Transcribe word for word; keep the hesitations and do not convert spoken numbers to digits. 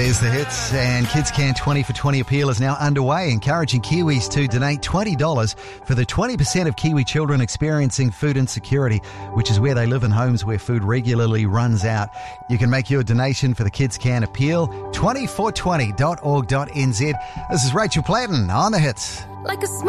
There's the hits, and Kids Can twenty for twenty appeal is now underway, encouraging Kiwis to donate twenty dollars for the twenty percent of Kiwi children experiencing food insecurity, which is where they live in homes where food regularly runs out. You can make your donation for the Kids Can appeal, twenty four twenty dot org dot n z. This is Rachel Platten on the hits. Like a